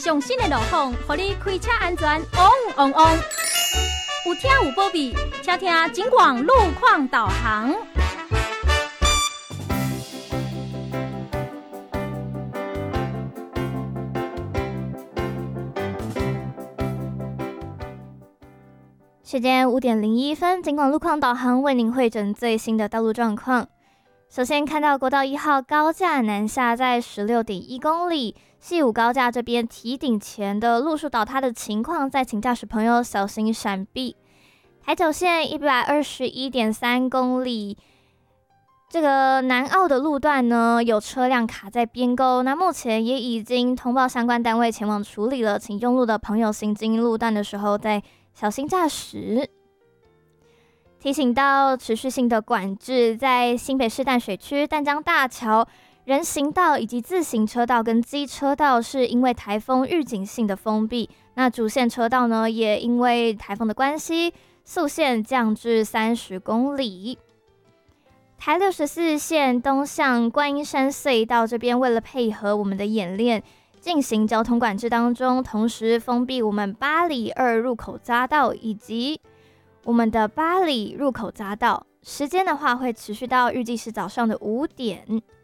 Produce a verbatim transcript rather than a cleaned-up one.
上新的路况，让你开车安全旺旺旺。有听有保庇，听听警广路况导航。 时间五点零一分，警广路况导航为您汇整最新的道路状况。首先看到国道一号高架南下在十六点一公里，西武高架这边堤顶前的路树倒塌的情况，再请驾驶朋友小心闪避。台九线一百二十一点三公里，这个南澳的路段呢有车辆卡在边沟，那目前也已经通报相关单位前往处理了，请用路的朋友行经路段的时候再小心驾驶。提醒到持续性的管制，在新北市淡水区淡江大桥、人行道以及自行车道跟机车道是因为台风预警性的封闭，那主线车道呢也因为台风的关系，速限降至三十公里。台六十四线东向观音山隧道这边，为了配合我们的演练，进行交通管制当中，同时封闭我们八里二入口匝道以及我们的八里入口匝道，时间的话会持续到预计是早上的五点。